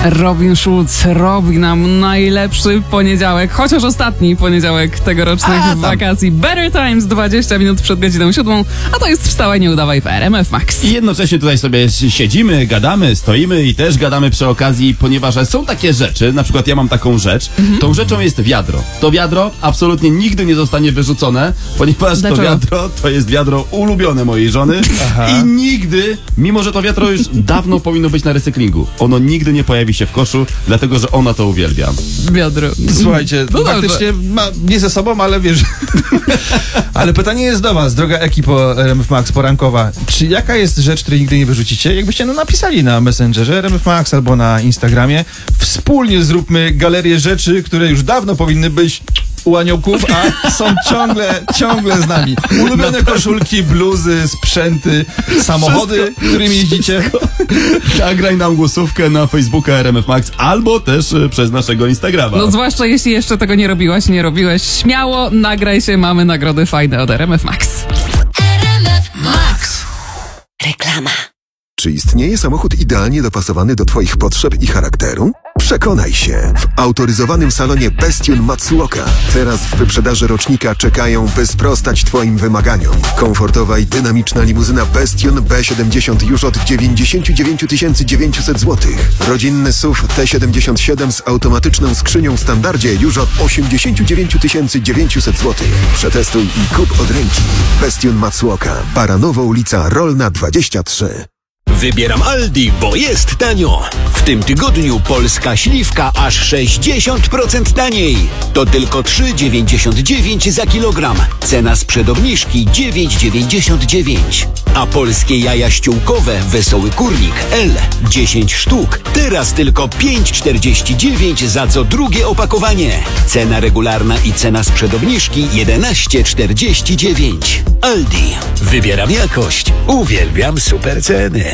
Robin Schulz robi nam najlepszy poniedziałek, chociaż ostatni poniedziałek tegorocznych wakacji. Better Times, 20 minut przed godziną 7, a to jest Wstawaj, nie udawaj w RMF Max. I jednocześnie tutaj sobie siedzimy, gadamy, stoimy i też gadamy przy okazji, ponieważ są takie rzeczy, na przykład ja mam taką rzecz, tą rzeczą jest wiadro. To wiadro absolutnie nigdy nie zostanie wyrzucone, ponieważ to wiadro to jest wiadro ulubione mojej żony. I nigdy, mimo że to wiadro już dawno powinno być na recyklingu, ono nigdy nie pojawi się w koszu, dlatego że ona to uwielbia. Wiadro. Słuchajcie, faktycznie nie ze sobą, ale wiesz. Ale pytanie jest do was, droga ekipo RMF Max porankowa. Czy jaka jest rzecz, której nigdy nie wyrzucicie? Jakbyście napisali na Messengerze RMF Max albo na Instagramie. Wspólnie zróbmy galerię rzeczy, które już dawno powinny być u aniołków, a są ciągle z nami. Ulubione koszulki, bluzy, sprzęty, samochody, którymi jeździcie. Nagraj nam głosówkę na Facebooka RMF Max albo też przez naszego Instagrama. No zwłaszcza jeśli jeszcze tego nie robiłeś, śmiało nagraj się, mamy nagrody fajne od RMF Max. RMF Max. Reklama. Czy istnieje samochód idealnie dopasowany do Twoich potrzeb i charakteru? Przekonaj się w autoryzowanym salonie Bestion Matsuoka. Teraz w wyprzedaży rocznika czekają, by sprostać Twoim wymaganiom. Komfortowa i dynamiczna limuzyna Bestion B70 już od 99 900 zł. Rodzinny SUV T77 z automatyczną skrzynią w standardzie już od 89 900 zł. Przetestuj i kup od ręki. Bestion Matsuoka. Baranowo, ulica Rolna 23. Wybieram Aldi, bo jest tanio. W tym tygodniu polska śliwka aż 60% taniej. To tylko 3,99 za kilogram. Cena sprzed obniżki 9,99. A polskie jaja ściółkowe Wesoły Kurnik L 10 sztuk. Teraz tylko 5,49 za co drugie opakowanie. Cena regularna i cena sprzed obniżki 11,49. Aldi. Wybieram jakość. Uwielbiam super ceny.